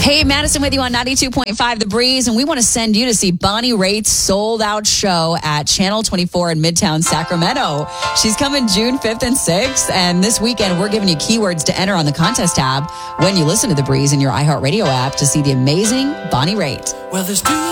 Hey, Madison with you on 92.5 The Breeze, and we want to send you to see Bonnie Raitt's sold-out show at Channel 24 in Midtown Sacramento. She's coming June 5th and 6th, and this weekend we're giving you keywords to enter on the contest tab when you listen to The Breeze in your iHeartRadio app to see the amazing Bonnie Raitt. Well, there's two